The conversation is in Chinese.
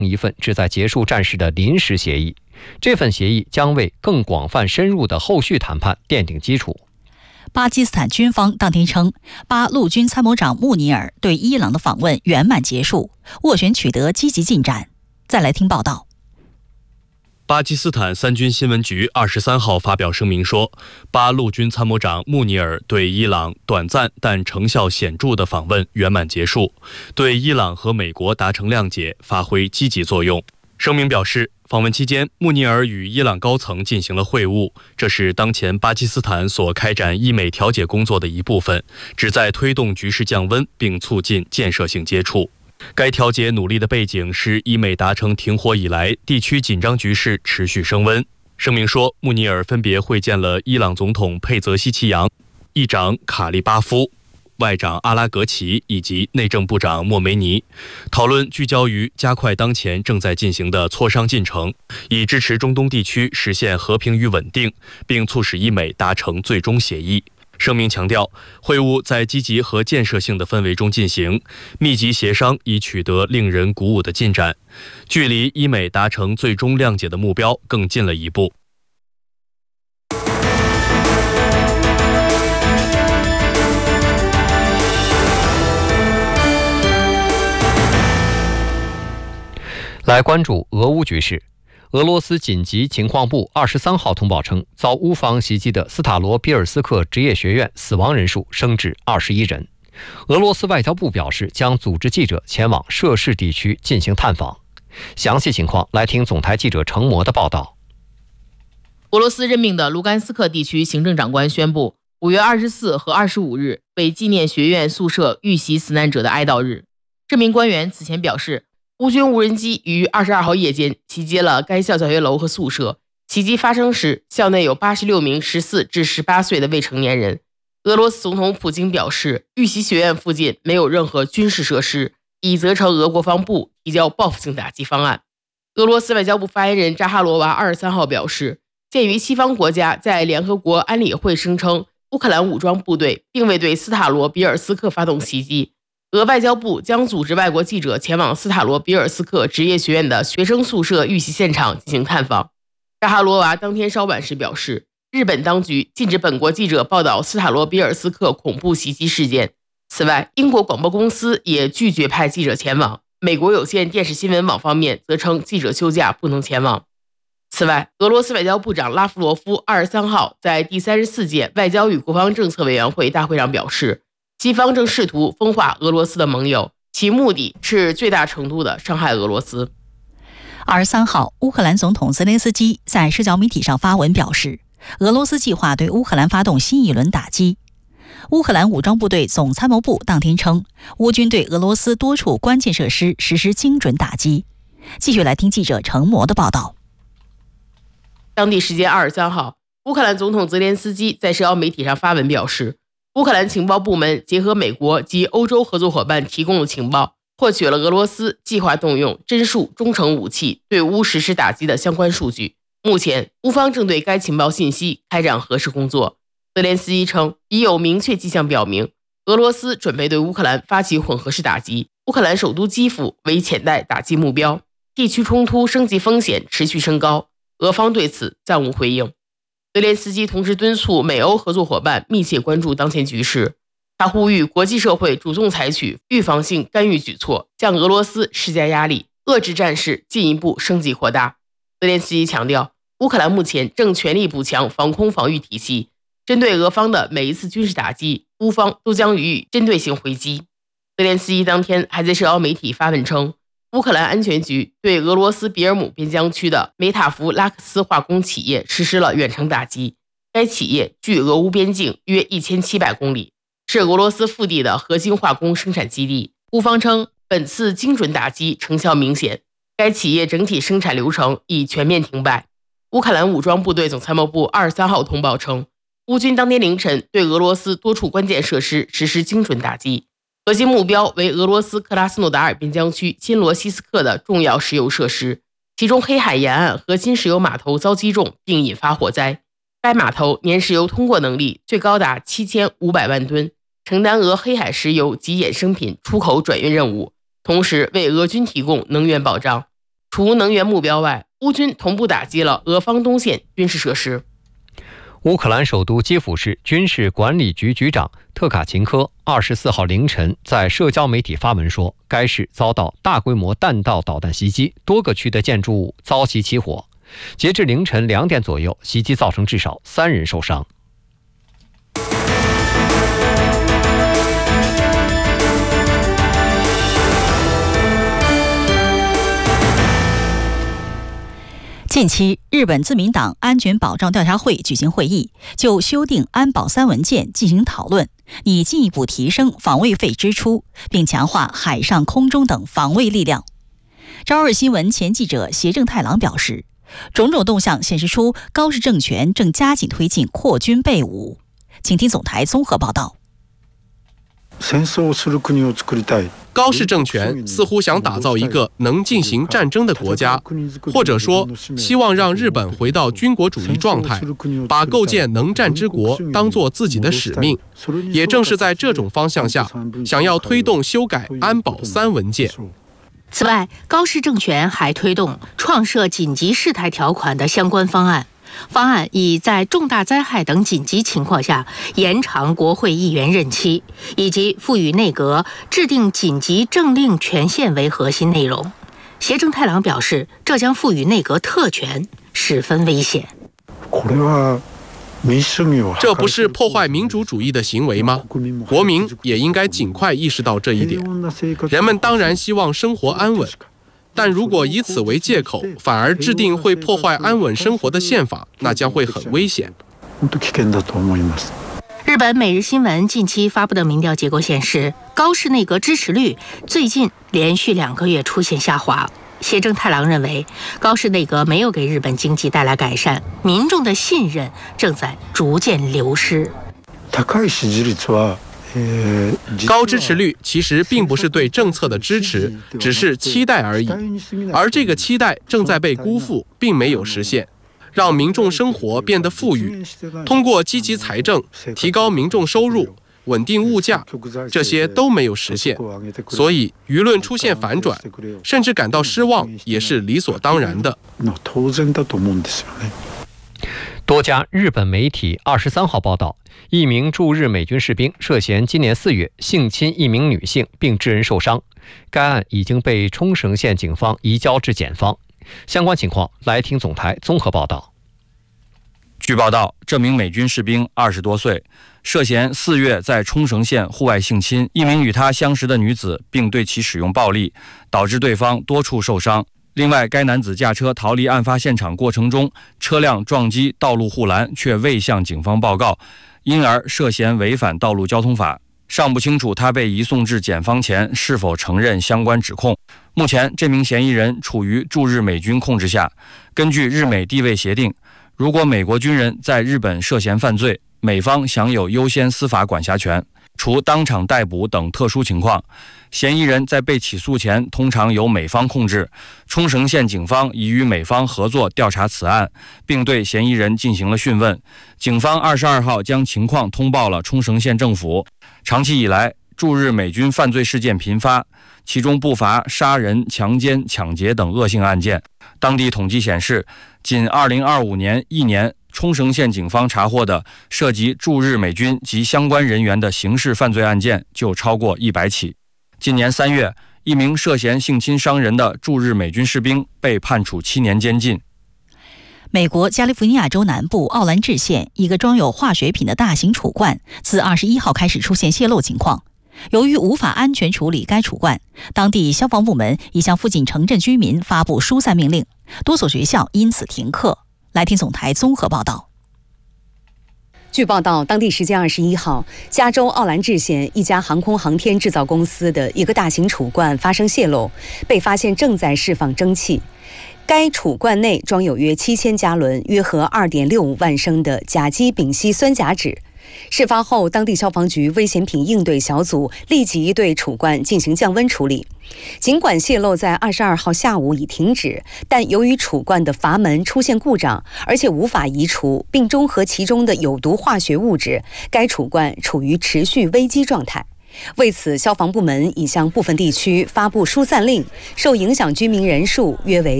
一份旨在结束战事的临时协议。这份协议将为更广泛深入的后续谈判奠定基础。 巴基斯坦军方当天称，巴陆军参谋长穆尼尔对伊朗的访问圆满结束，斡旋取得积极进展。再来听报道。 巴基斯坦三军新闻局23号发表声明说，巴陆军参谋长穆尼尔对伊朗短暂但成效显著的访问圆满结束，对伊朗和美国达成谅解发挥积极作用。声明表示，访问期间，穆尼尔与伊朗高层进行了会晤，这是当前巴基斯坦所开展伊美调解工作的一部分，旨在推动局势降温并促进建设性接触。该调解努力的背景是伊美达成停火以来，地区紧张局势持续升温。声明说，穆尼尔分别会见了伊朗总统佩泽西奇扬、议长卡利巴夫、外长阿拉格齐以及内政部长莫梅尼，讨论聚焦于加快当前正在进行的磋商进程，以支持中东地区实现和平与稳定，并促使伊美达成最终协议。声明强调，会晤在积极和建设性的氛围中进行，密集协商已取得令人鼓舞的进展，距离伊美达成最终谅解的目标更近了一步。 来关注俄乌局势。俄罗斯紧急情况部23号通报称，遭乌方袭击的斯塔罗比尔斯克职业学院死亡人数升至21人。俄罗斯外交部表示，将组织记者前往涉事地区进行探访。详细情况来听总台记者程模的报道。 俄罗斯任命的卢甘斯克地区行政长官宣布，5月24和25日为纪念学院宿舍遇袭死难者的哀悼日。这名官员此前表示，乌军无人机于22号夜间袭击了该校教学楼和宿舍。袭击发生时，校内有86名14至18岁的未成年人。俄罗斯总统普京表示，遇袭学院附近没有任何军事设施，已责成俄国防部提交报复性打击方案。俄罗斯外交部发言人扎哈罗娃23号表示，鉴于西方国家在联合国安理会声称乌克兰武装部队并未对斯塔罗比尔斯克发动袭击，俄外交部将组织外国记者前往斯塔罗比尔斯克职业学院的学生宿舍遇袭现场进行探访。扎哈罗娃当天稍晚时表示，日本当局禁止本国记者报道斯塔罗比尔斯克恐怖袭击事件。此外，英国广播公司也拒绝派记者前往，美国有线电视新闻网方面则称记者休假不能前往。此外，俄罗斯外交部长拉夫罗夫23号在第34届外交与国防政策委员会大会上表示，西方正试图分化俄罗斯的盟友，其目的是最大程度地伤害俄罗斯。 23号，乌克兰总统泽连斯基在社交媒体上发文表示，俄罗斯计划对乌克兰发动新一轮打击。乌克兰武装部队总参谋部当天称，乌军对俄罗斯多处关键设施实施精准打击。继续来听记者程模的报道。 当地时间23号，乌克兰总统泽连斯基在社交媒体上发文表示，乌克兰情报部门结合美国及欧洲合作伙伴提供的情报，获取了俄罗斯计划动用针数中程武器对乌实施打击的相关数据。目前，乌方正对该情报信息开展核实工作。泽连斯基称，已有明确迹象表明，俄罗斯准备对乌克兰发起混合式打击，乌克兰首都基辅为潜在打击目标，地区冲突升级风险持续升高，俄方对此暂无回应。泽连斯基同时敦促美欧合作伙伴密切关注当前局势，他呼吁国际社会主动采取预防性干预举措，向俄罗斯施加压力，遏制战事进一步升级扩大。泽连斯基强调，乌克兰目前正全力补强防空防御体系，针对俄方的每一次军事打击，乌方都将予以针对性回击。泽连斯基当天还在社交媒体发文称，乌克兰安全局对俄罗斯比尔姆边疆区的梅塔夫拉克斯化工企业实施了远程打击。该企业距俄乌边境约1700公里，是俄罗斯腹地的核心化工生产基地。乌方称，本次精准打击成效明显，该企业整体生产流程已全面停摆。乌克兰武装部队总参谋部23号通报称，乌军当天凌晨对俄罗斯多处关键设施实施精准打击，核心目标为俄罗斯克拉斯诺达尔边疆区新罗西斯克的重要石油设施，其中黑海沿岸核心石油码头遭击中并引发火灾。该码头年石油通过能力最高达7500万吨，承担俄黑海石油及衍生品出口转运任务，同时为俄军提供能源保障。 除能源目标外，乌军同步打击了俄方东线军事设施。 乌克兰首都基辅市军事管理局局长特卡琴科24号凌晨在社交媒体发文说，该市遭到大规模弹道导弹袭击，多个区的建筑物遭袭起火。截至凌晨2点左右，袭击造成至少3人受伤。 近期，日本自民党安全保障调查会举行会议，就修订安保3文件进行讨论，以进一步提升防卫费支出，并强化海上、空中等防卫力量。朝日新闻前记者胁正太郎表示，种种动向显示出高市政权正加紧推进扩军备武。请听总台综合报道。 高市政权似乎想打造一个能进行战争的国家，或者说希望让日本回到军国主义状态，把构建能战之国当作自己的使命。也正是在这种方向下，想要推动修改安保3文件。 此外，高市政权还推动创设紧急事态条款的相关方案。方案以在重大灾害等紧急情况下延长国会议员任期，以及赋予内阁制定紧急政令权限为核心内容。胁正太郎表示，这将赋予内阁特权，十分危险。 这不是破坏民主主义的行为吗？国民也应该尽快意识到这一点。人们当然希望生活安稳，但如果以此为借口，反而制定会破坏安稳生活的宪法，那将会很危险。 日本每日新闻近期发布的民调结果显示，高市内阁支持率最近连续2个月出现下滑。胁正太郎认为，高市内阁没有给日本经济带来改善，民众的信任正在逐渐流失。 高支持率其实并不是对政策的支持，只是期待而已，而这个期待正在被辜负，并没有实现。让民众生活变得富裕，通过积极财政提高民众收入，稳定物价，这些都没有实现，所以舆论出现反转，甚至感到失望，也是理所当然的。 多家日本媒体23号报道，一名驻日美军士兵涉嫌今年4月性侵一名女性并致人受伤，该案已经被冲绳县警方移交至检方。相关情况，来听总台综合报道。 据报道，这名美军士兵20多岁，涉嫌4月在冲绳县户外性侵一名与他相识的女子，并对其使用暴力，导致对方多处受伤。另外，该男子驾车逃离案发现场过程中，车辆撞击道路护栏，却未向警方报告，因而涉嫌违反道路交通法。尚不清楚他被移送至检方前是否承认相关指控。目前，这名嫌疑人处于驻日美军控制下。根据日美地位协定，如果美国军人在日本涉嫌犯罪，美方享有优先司法管辖权，除当场逮捕等特殊情况，嫌疑人在被起诉前通常由美方控制。冲绳县警方已与美方合作调查此案，并对嫌疑人进行了讯问。警方22号将情况通报了冲绳县政府。长期以来，驻日美军犯罪事件频发，其中不乏杀人、强奸、抢劫等恶性案件。当地统计显示，仅2025年1年，冲绳县警方查获的涉及驻日美军及相关人员的刑事犯罪案件就超过100起。今年3月，一名涉嫌性侵伤人的驻日美军士兵被判处7年监禁。 美国加利福尼亚州南部奥兰治县一个装有化学品的大型储罐自21号开始出现泄漏情况。由于无法安全处理该储罐，当地消防部门已向附近城镇居民发布疏散命令，多所学校因此停课。来听总台综合报道。 据报道，当地时间21号，加州奥兰治县一家航空航天制造公司的一个大型储罐发生泄漏，被发现正在释放蒸汽。该储罐内装有约7000加仑，约合2.65万升的甲基丙烯酸甲酯。事发后，当地消防局危险品应对小组立即对储罐进行降温处理。尽管泄漏在22号下午已停止，但由于储罐的阀门出现故障，而且无法移除，并中和其中的有毒化学物质，该储罐处于持续危机状态。为此，消防部门已向部分地区发布疏散令，受影响居民人数约为